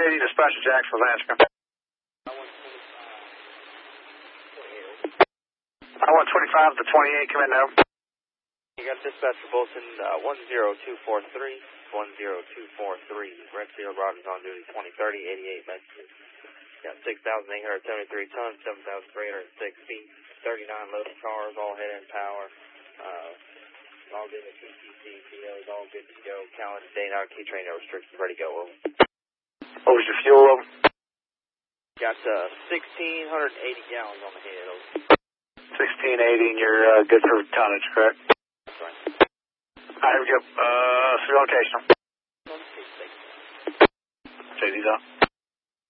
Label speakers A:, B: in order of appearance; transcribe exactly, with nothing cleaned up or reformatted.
A: eighty, dispatcher Jacksonville's answering. I one twenty-five to twenty-eight, come in now.
B: You got dispatcher Bolton uh, one zero two four three, one zero two four three. Redfield Rogers on duty twenty thirty, eighty-eight messages. Got six thousand eight hundred seventy-three tons, seven thousand three hundred six feet, thirty-nine loaded cars, all head end power. Uh, all good at P T C, P Os, all good to go. Calendar day now, key train no restrictions, ready to go. Over.
A: What was your fuel over?
B: Got uh, sixteen eighty gallons on the head. Over.
A: sixteen eighty, and you're uh, good for tonnage, correct?
B: That's right.
A: All right, here we go. Uh, through location. J D's on.